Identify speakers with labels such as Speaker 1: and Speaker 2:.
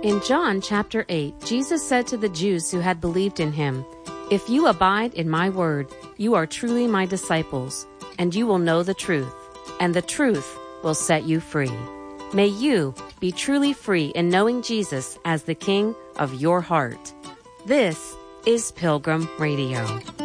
Speaker 1: In John chapter 8, Jesus said to the Jews who had believed in him, "If you abide in my word, you are truly my disciples, and you will know the truth, and the truth will set you free." May you be truly free in knowing Jesus as the King of your heart. This is Pilgrim Radio.